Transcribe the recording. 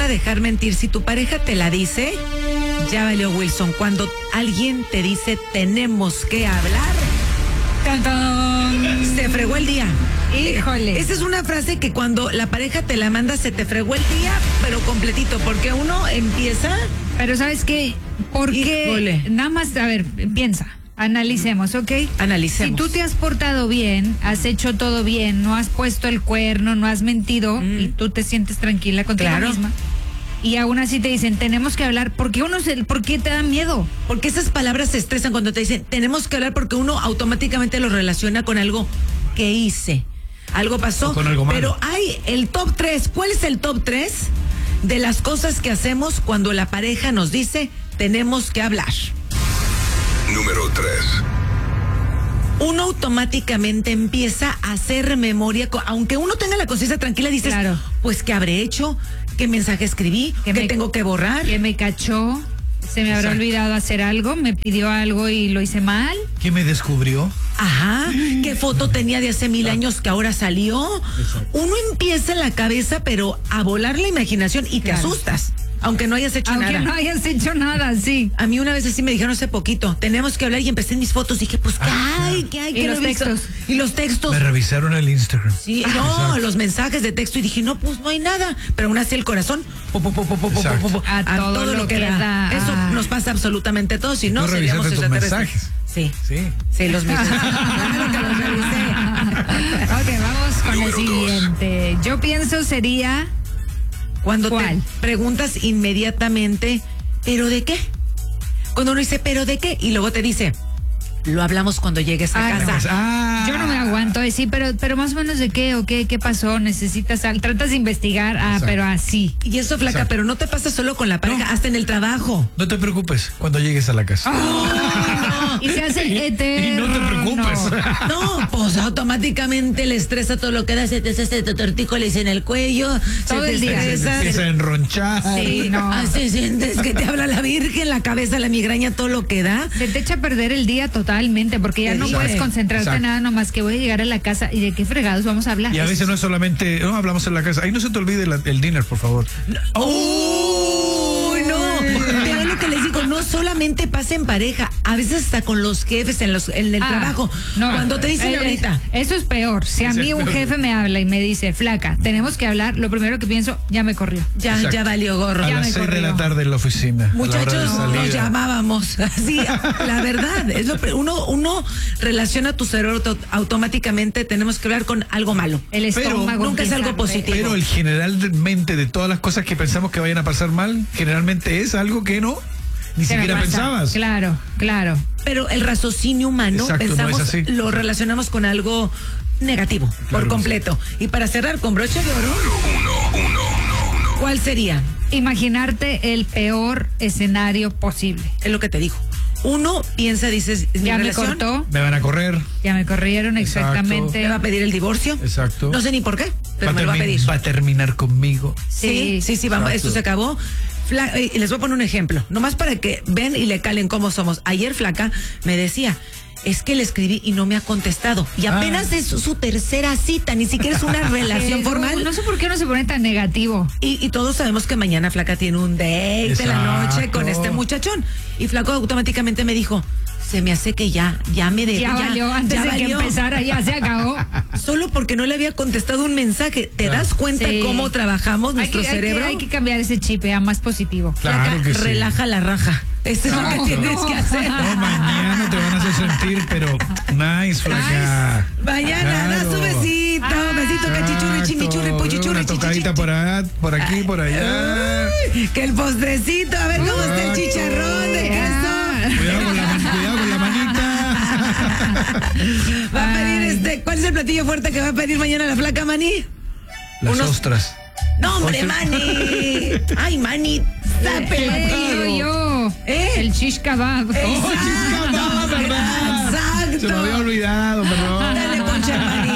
a dejar mentir. Si tu pareja te la dice, ya valió, Wilson. Cuando alguien te dice tenemos que hablar, ¡tantán!, se fregó el día. Híjole. Esa es una frase que cuando la pareja te la manda, se te fregó el día, pero completito, porque uno empieza... Pero ¿sabes qué? Porque Híjole. nada más, a ver, piensa, analicemos, ¿ok? Analicemos. Si tú te has portado bien, has hecho todo bien, no has puesto el cuerno, no has mentido y tú te sientes tranquila contigo misma. Y aún así te dicen, tenemos que hablar. ¿Por qué te da miedo? Porque esas palabras se estresan cuando te dicen, tenemos que hablar, porque uno automáticamente lo relaciona con algo que hice. Algo pasó. O con algo malo. Pero hay el top 3. ¿Cuál es el top 3 de las cosas que hacemos cuando la pareja nos dice, tenemos que hablar? Número 3. Uno automáticamente empieza a hacer memoria, aunque uno tenga la conciencia tranquila, dices, Claro. pues, ¿qué habré hecho? ¿Qué mensaje escribí? ¿Qué tengo que borrar? Que me cachó, se me habrá olvidado hacer algo, me pidió algo y lo hice mal. ¿Quién me descubrió? Ajá, ¿qué foto tenía de hace 1000 años que ahora salió? Uno empieza en la cabeza, pero a volar la imaginación y te asustas, aunque no hayas hecho nada. Aunque no hayas hecho nada, sí. A mí una vez así me dijeron hace poquito, tenemos que hablar, y empecé en mis fotos, dije, pues, ¿qué hay? ¿Qué hay? Y ¿Qué los reviso? textos. Y los textos. Me revisaron el Instagram. Sí, no, los mensajes de texto, y dije, no, pues no hay nada. Pero aún así el corazón, A todo lo que da. Eso nos pasa absolutamente a todos, si no, ¿Tú seríamos revisaste tus extraterrestres. mensajes? Sí. Sí. Sí, los mismos. Claro que los revisé. Ok, vamos con el Número 2. siguiente. Yo pienso sería... Cuando ¿Cuál? te preguntas inmediatamente, ¿pero de qué? Cuando uno dice, ¿pero de qué? Y luego te dice, lo hablamos cuando llegues a casa. Yo no me aguanto, sí, pero más o menos de qué o qué pasó, necesitas algo, tratas de investigar, pero así. Y eso, flaca, Exacto. pero no te pasa solo con la pareja, No. hasta en el trabajo. No te preocupes cuando llegues a la casa. Y se hace eterno. Y no te preocupes. No, pues automáticamente le estresa todo lo que da, se te hace tortícolis en el cuello, Todo se te el día. estresa. Empieza a enronchar. Sí, no. Así sientes que te habla la Virgen, la cabeza, la migraña, todo lo que da. Se te echa a perder el día totalmente, porque ya no Exacto. puedes concentrarte en Exacto. nada, nomás que voy a llegar a la casa y de qué fregados vamos a hablar. Y a veces no es solamente, no, hablamos en la casa. Ahí no se te olvide el dinner, por favor. ¡Uy, no! Pero es lo que les digo, no solamente pasa en pareja, a veces hasta con los jefes en el trabajo. No, Cuando te dicen ahorita. Eso es peor. Si a Eso mí es un peor. jefe me habla y me dice, flaca, tenemos que hablar, lo primero que pienso, ya me corrió. Ya valió gorro. A Ya las me 6 de la corrió. tarde en la oficina. a la hora de Muchachos, salida. nos llamábamos. Así, la verdad, es uno relaciona tu cerebro automáticamente, tenemos que hablar con algo malo. El estómago nunca es empieza algo a positivo. Pero el generalmente de todas las cosas que pensamos que vayan a pasar mal, generalmente es algo que no, ni Se me siquiera pasa. pensabas. Claro. Pero el raciocinio humano, Exacto, no pensamos, es así. lo relacionamos con algo negativo, por que completo. Y para cerrar con broche de oro, ¿cuál sería? Imaginarte el peor escenario posible. Es lo que te digo. Uno piensa, dices, mi Ya me relación cortó, Me van a correr. ya me corrieron, Exacto. exactamente. me va a pedir el divorcio. Exacto. No sé ni por qué, pero me lo va a pedir. Va a terminar conmigo. Sí, vamos, Exacto. esto se acabó. Les voy a poner un ejemplo, nomás para que ven y le calen cómo somos. Ayer Flaca me decía, es que le escribí y no me ha contestado. Y apenas es su tercera cita, ni siquiera es una relación formal. No sé por qué uno se pone tan negativo. Y todos sabemos que mañana Flaca tiene un date de la noche Exacto. con este muchachón. Y Flaco automáticamente me dijo, se me hace que ya me dejó. Ya valió, antes de que empezara, ya se acabó. Solo porque no le había contestado un mensaje. ¿Te das cuenta Sí. cómo trabajamos nuestro cerebro? Hay que cambiar ese chip a más positivo. Claro Flaca, que sí. relaja la raja. Eso es lo que tienes que hacer. No, mañana te van a hacer sentir, pero nice, flaca. Mañana, da su besito. Besito, cachichurri, chimichurri, puchichurri, Una tocadita por aquí, por allá. Ay, que el postrecito, a ver cómo está el chicharrón de queso. Cuidado con la manita. Va a pedir ¿cuál es el platillo fuerte que va a pedir mañana la Flaca, Mani? Las ostras. No, hombre, Mani. Ay, Mani, Digo yo. El shish kebab. Exacto, Se me había olvidado, perdón. Dale, ponche, Mani.